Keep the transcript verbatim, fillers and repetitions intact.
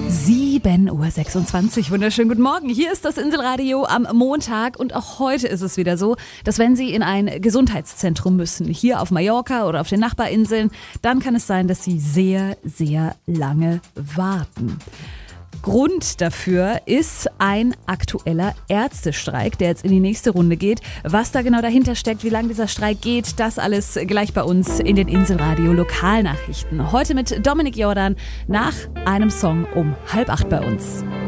sieben Uhr sechsundzwanzig. Wunderschönen guten Morgen. Hier ist das Inselradio am Montag und auch heute ist es wieder so, dass wenn Sie in ein Gesundheitszentrum müssen, hier auf Mallorca oder auf den Nachbarinseln, dann kann es sein, dass Sie sehr, sehr lange warten. Grund dafür ist ein aktueller Ärztestreik, der jetzt in die nächste Runde geht. Was da genau dahinter steckt, wie lange dieser Streik geht, das alles gleich bei uns in den Inselradio Lokalnachrichten. Heute mit Dominik Jordan nach einem Song um halb acht bei uns.